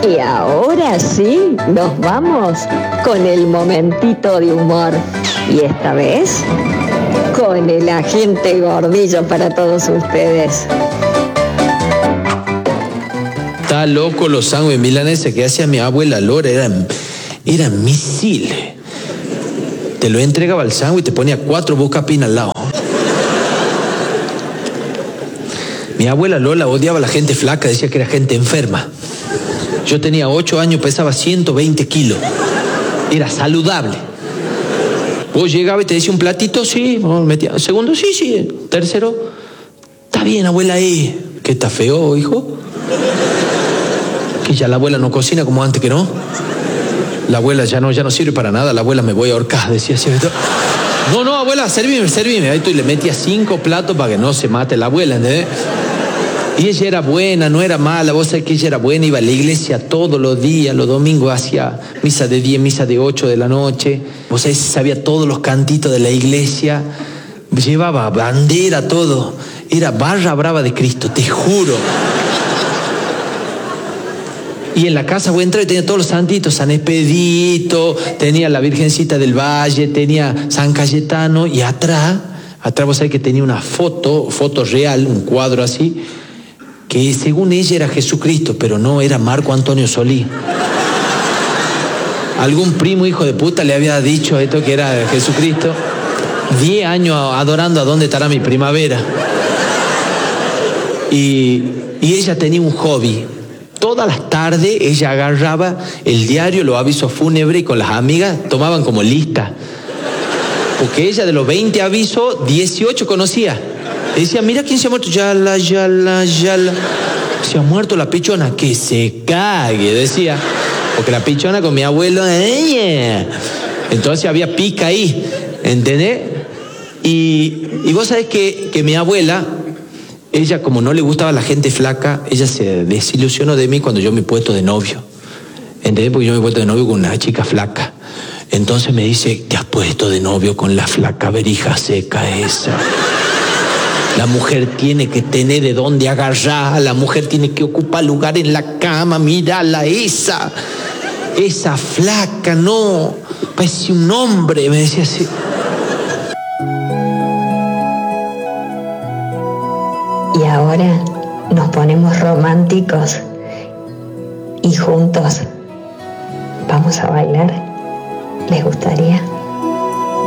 Y ahora sí, nos vamos con el momentito de humor. Y esta vez, con el agente Gordillo para todos ustedes. Está loco los sándwiches milaneses que hacía mi abuela Lora, eran misiles. Te lo entregaba al sándwich y te ponía 4 buscapinas al lado. Mi abuela Lola odiaba a la gente flaca, decía que era gente enferma. Yo tenía 8 años, pesaba 120 kilos. Era saludable. Vos llegabas y te decía un platito, sí. Metía. Segundo, sí. Tercero, está bien, abuela, ahí. ¿Qué está feo, hijo? Que ya la abuela no cocina como antes, que no. La abuela ya no sirve para nada. La abuela me voy a ahorcar, decía así. No, abuela, servime. Ahí tú le metías 5 platos para que no se mate la abuela, ¿entendés? Y ella era buena, no era mala. Vos sabés que ella era buena, iba a la iglesia todos los días, los domingos hacía misa de 10, misa de 8 de la noche. Vos sabés, sabía todos los cantitos de la iglesia, llevaba bandera, todo. Era barra brava de Cristo, te juro. Y en la casa vos entras y tenía todos los santitos, San Expedito, tenía la Virgencita del Valle, tenía San Cayetano, y atrás vos sabés que tenía una foto real, un cuadro así, que según ella era Jesucristo, pero no, era Marco Antonio Solí. Algún primo hijo de puta le había dicho esto que era Jesucristo. 10 años adorando a dónde estará mi primavera. Y ella tenía un hobby. Todas las tardes ella agarraba el diario, los avisos fúnebres, y con las amigas tomaban como lista. Porque ella de los 20 avisos, 18 conocía. Decía, mira quién se ha muerto. Yala. Se ha muerto la pichona. Que se cague, decía. Porque la pichona con mi abuelo. Entonces había pica ahí. ¿Entendés? Y vos sabés que mi abuela, ella como no le gustaba la gente flaca, ella se desilusionó de mí cuando yo me he puesto de novio. ¿Entendés? Porque yo me he puesto de novio con una chica flaca. Entonces me dice, te has puesto de novio con la flaca verija seca esa. La mujer tiene que tener de dónde agarrar, la mujer tiene que ocupar lugar en la cama, mírala esa flaca, no, parece un hombre, me decía así. Y ahora nos ponemos románticos y juntos vamos a bailar. ¿Les gustaría?